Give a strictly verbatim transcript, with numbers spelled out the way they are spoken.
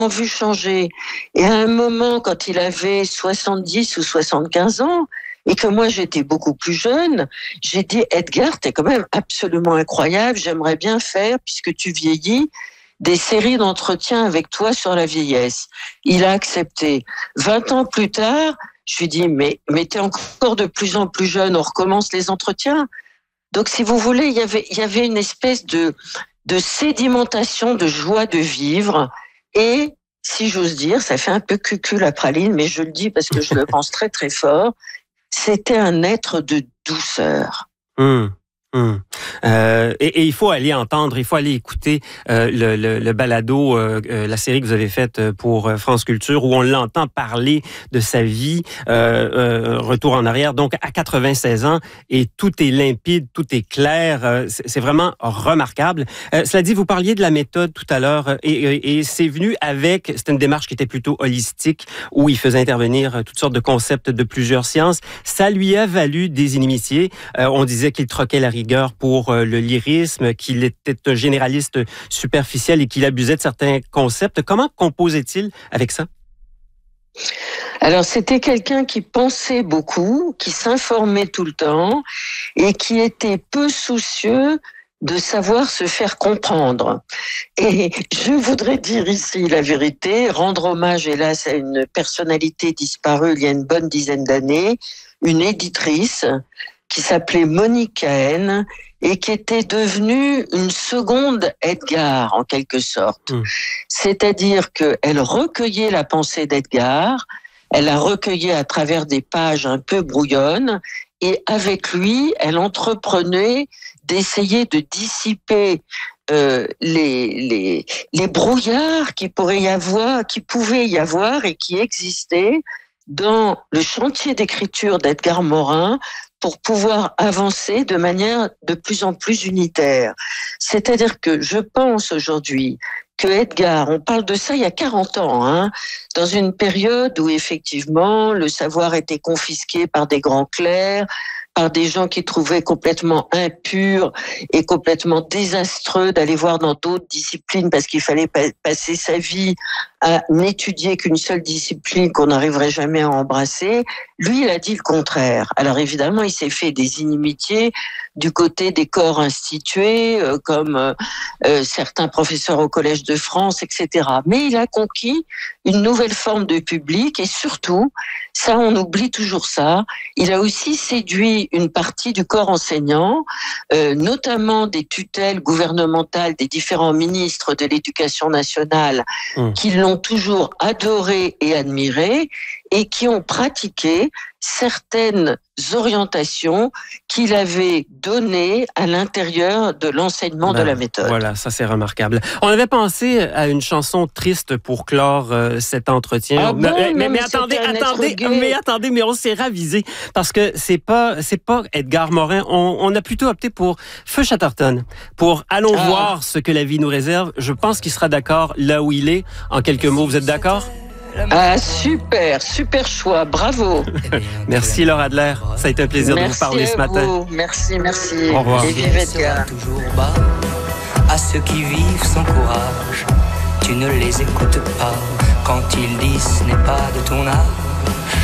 vu changer. Et à un moment, quand il avait soixante-dix ou soixante-quinze ans, et que moi j'étais beaucoup plus jeune, j'ai dit « Edgar, t'es quand même absolument incroyable, j'aimerais bien faire, puisque tu vieillis, des séries d'entretiens avec toi sur la vieillesse. » Il a accepté. Vingt ans plus tard, je lui dis « Mais, mais t'es encore de plus en plus jeune, on recommence les entretiens. » Donc si vous voulez, il y avait, il y avait une espèce de, de sédimentation de joie de vivre, et si j'ose dire, ça fait un peu cucu la praline, mais je le dis parce que je le pense très très fort, c'était un être de douceur. Mmh. Hum. Euh, et, et il faut aller entendre, il faut aller écouter euh, le, le, le balado, euh, euh, la série que vous avez faite pour France Culture, où on l'entend parler de sa vie, euh, euh, retour en arrière, donc à quatre-vingt-seize ans, et tout est limpide, tout est clair, euh, c'est, c'est vraiment remarquable. Euh, cela dit, vous parliez de la méthode tout à l'heure, et, et, et c'est venu avec, c'était une démarche qui était plutôt holistique, où il faisait intervenir toutes sortes de concepts de plusieurs sciences. Ça lui a valu des inimitiés. Euh, on disait qu'il troquait la rigueur pour le lyrisme, qu'il était un généraliste superficiel et qu'il abusait de certains concepts. Comment composait-il avec ça? Alors, c'était quelqu'un qui pensait beaucoup, qui s'informait tout le temps et qui était peu soucieux de savoir se faire comprendre. Et je voudrais dire ici la vérité, rendre hommage, hélas, à une personnalité disparue il y a une bonne dizaine d'années, une éditrice qui s'appelait Monique Cahen et qui était devenue une seconde Edgar, en quelque sorte. Mmh. C'est-à-dire qu'elle recueillait la pensée d'Edgar, elle la recueillait à travers des pages un peu brouillonnes, et avec lui, elle entreprenait d'essayer de dissiper euh, les, les, les brouillards qui pourraient y avoir, qui pouvaient y avoir et qui existaient dans le chantier d'écriture d'Edgar Morin, pour pouvoir avancer de manière de plus en plus unitaire. C'est-à-dire que je pense aujourd'hui que Edgar, on parle de ça il y a quarante ans, hein, dans une période où effectivement le savoir était confisqué par des grands clercs, par des gens qui trouvaient complètement impur et complètement désastreux d'aller voir dans d'autres disciplines parce qu'il fallait pa- passer sa vie à n'étudier qu'une seule discipline qu'on n'arriverait jamais à embrasser. Lui, il a dit le contraire. Alors évidemment, il s'est fait des inimitiés du côté des corps institués, euh, comme euh, euh, certains professeurs au Collège de France, et cetera. Mais il a conquis une nouvelle forme de public et surtout, ça on oublie toujours ça, il a aussi séduit une partie du corps enseignant, euh, notamment des tutelles gouvernementales des différents ministres de l'Éducation nationale mmh. qui l'ont toujours adoré et admiré et qui ont pratiqué certaines orientations qu'il avait données à l'intérieur de l'enseignement ben, de la méthode. Voilà, ça c'est remarquable. On avait pensé à une chanson triste pour clore euh, cet entretien. Ah bon, mais, non, mais, mais attendez, attendez, mais attendez, mais on s'est ravisé parce que c'est pas, c'est pas Edgar Morin. On, on a plutôt opté pour Feu Chatterton, pour Allons ah. voir ce que la vie nous réserve. Je pense qu'il sera d'accord là où il est. En quelques mots, vous êtes d'accord? Ah, super, super choix, bravo. Merci Laure Adler, ça a été un plaisir merci de vous parler ce matin. Vous. Merci, merci. Au revoir. Et vive Edgar. Toujours bas à ceux qui vivent sans courage, tu ne les écoutes pas quand ils disent ce n'est pas de ton âge.